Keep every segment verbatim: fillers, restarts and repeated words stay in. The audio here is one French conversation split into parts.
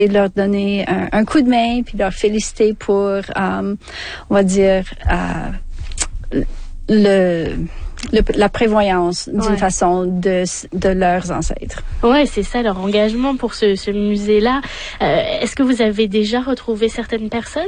et leur donner un, un coup de main, puis leur féliciter pour, euh, on va dire, euh, le... Le, la prévoyance d'une ouais. façon de, de leurs ancêtres. Ouais, c'est ça leur engagement pour ce, ce musée-là. Euh, est-ce que vous avez déjà retrouvé certaines personnes?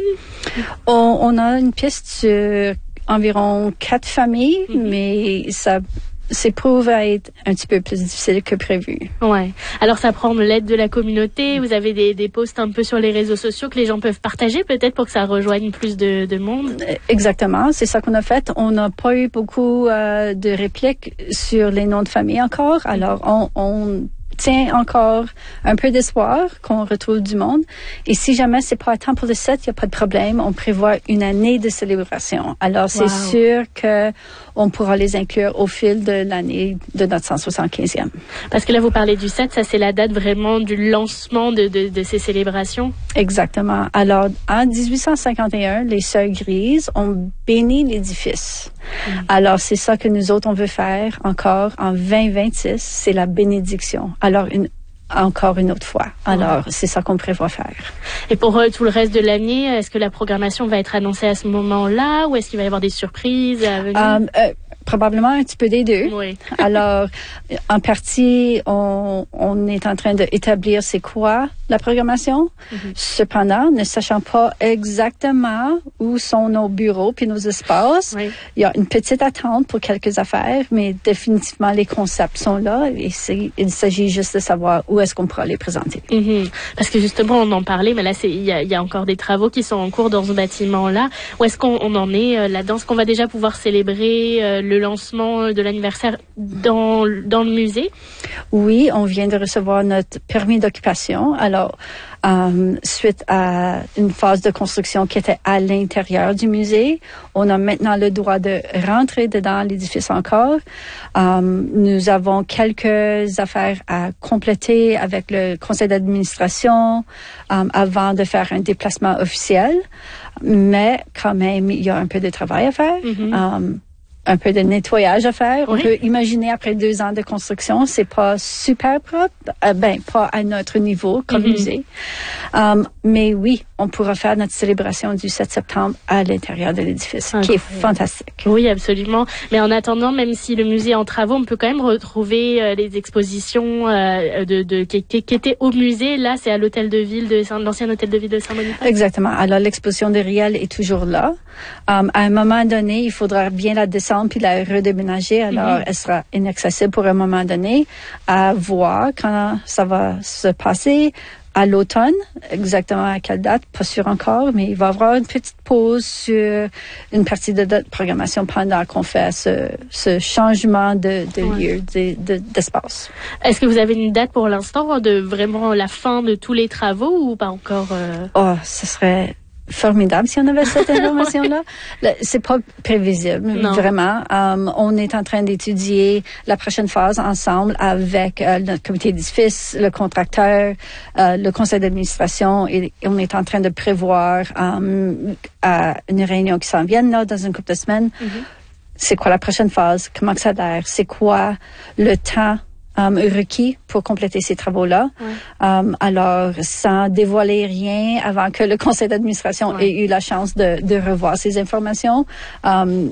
On, on a une piste sur environ quatre familles, mm-hmm. mais ça c'est prouvé à être un petit peu plus difficile que prévu. Ouais. Alors ça prend l'aide de la communauté. Vous avez des, des posts un peu sur les réseaux sociaux que les gens peuvent partager peut-être pour que ça rejoigne plus de, de monde. Exactement. C'est ça qu'on a fait. On n'a pas eu beaucoup euh, de répliques sur les noms de famille encore. Alors on, on tient encore un peu d'espoir qu'on retrouve du monde. Et si jamais c'est pas à temps pour le sept, il n'y a pas de problème. On prévoit une année de célébration. Alors, c'est wow. sûr que on pourra les inclure au fil de l'année de notre cent soixante-quinzième. Parce que là, vous parlez du sept, ça c'est la date vraiment du lancement de, de, de ces célébrations? Exactement. Alors, en dix-huit cent cinquante et un, les Sœurs Grises ont béni l'édifice. Mmh. Alors, c'est ça que nous autres, on veut faire encore en vingt vingt-six, c'est la bénédiction. Alors, une, encore une autre fois. Alors, ouais. c'est ça qu'on prévoit faire. Et pour euh, tout le reste de l'année, est-ce que la programmation va être annoncée à ce moment-là ou est-ce qu'il va y avoir des surprises à venir? Um, euh, Probablement un petit peu des deux. Oui. Alors, en partie, on, on est en train d'établir c'est quoi la programmation. Mm-hmm. Cependant, ne sachant pas exactement où sont nos bureaux puis nos espaces, oui. il y a une petite attente pour quelques affaires, mais définitivement, les concepts sont là et c'est, il s'agit juste de savoir où est-ce qu'on pourra les présenter. Mm-hmm. Parce que justement, on en parlait, mais là, c'est, il y a, il y a encore des travaux qui sont en cours dans ce bâtiment-là. Où est-ce qu'on on en est euh, là-dedans? Est-ce qu'on va déjà pouvoir célébrer euh, le lancement de l'anniversaire dans, dans le musée? Oui, on vient de recevoir notre permis d'occupation. Alors, euh, suite à une phase de construction qui était à l'intérieur du musée, on a maintenant le droit de rentrer dedans l'édifice encore. Euh, nous avons quelques affaires à compléter avec le conseil d'administration euh, avant de faire un déplacement officiel. Mais quand même, il y a un peu de travail à faire. Mm-hmm. Euh, un peu de nettoyage à faire. Oui. On peut imaginer après deux ans de construction, c'est pas super propre, euh, ben pas à notre niveau comme mm-hmm. musée. Um, mais oui, on pourra faire notre célébration du sept septembre à l'intérieur de l'édifice, okay. qui est fantastique. Oui, absolument. Mais en attendant, même si le musée est en travaux, on peut quand même retrouver euh, les expositions euh, de, de qui, qui, qui étaient au musée. Là, c'est à l'hôtel de ville de Saint, l'ancien hôtel de ville de Saint-Boniface. Exactement. Alors l'exposition de Riel est toujours là. Um, à un moment donné, il faudra bien la descendre puis la redéménager. Alors, mm-hmm. elle sera inaccessible pour un moment donné à voir quand ça va se passer. À l'automne, exactement à quelle date, pas sûr encore, mais il va y avoir une petite pause sur une partie de notre programmation pendant qu'on fait ce, ce changement de, de ouais. lieu, de, de, d'espace. Est-ce que vous avez une date pour l'instant de vraiment la fin de tous les travaux ou pas encore? Euh... Oh, ce serait formidable si on avait cette information-là. C'est pas prévisible, non. Vraiment. Um, on est en train d'étudier la prochaine phase ensemble avec euh, notre comité d'édifice, le contracteur, euh, le conseil d'administration et, et on est en train de prévoir um, à une réunion qui s'en vient là dans une couple de semaines. Mm-hmm. C'est quoi la prochaine phase? Comment que ça a l'air? C'est quoi le temps Um, requis pour compléter ces travaux-là. Ouais. Um, alors, sans dévoiler rien avant que le conseil d'administration ouais. ait eu la chance de, de revoir ces informations, um,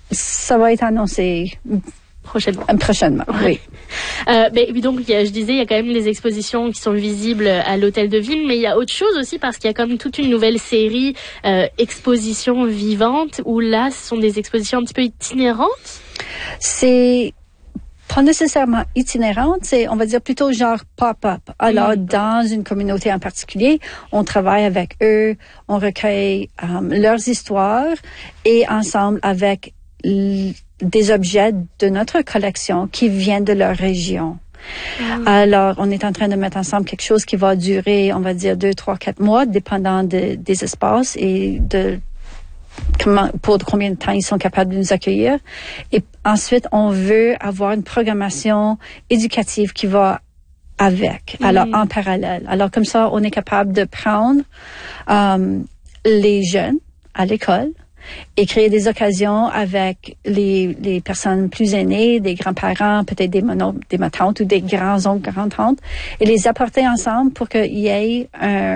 ça va être annoncé prochainement. Prochainement, ouais. oui. Euh, mais donc, il y a, je disais, il y a quand même les expositions qui sont visibles à l'hôtel de ville, mais il y a autre chose aussi parce qu'il y a comme toute une nouvelle série euh, expositions vivantes où là, ce sont des expositions un petit peu itinérantes. C'est pas nécessairement itinérante, c'est, on va dire, plutôt genre pop-up. Alors, mmh. dans une communauté en particulier, on travaille avec eux, on recueille um, leurs histoires et ensemble avec l- des objets de notre collection qui viennent de leur région. Mmh. Alors, on est en train de mettre ensemble quelque chose qui va durer, on va dire, deux, trois, quatre mois, dépendant de, des espaces et de Comment, pour combien de temps ils sont capables de nous accueillir. Et ensuite, on veut avoir une programmation éducative qui va avec, mmh. alors en parallèle. Alors comme ça, on est capable de prendre um, les jeunes à l'école et créer des occasions avec les, les personnes plus aînées, des grands-parents, peut-être des monos, des ma tantes ou des grands-oncles, grands-tantes, et les apporter ensemble pour qu'il y ait un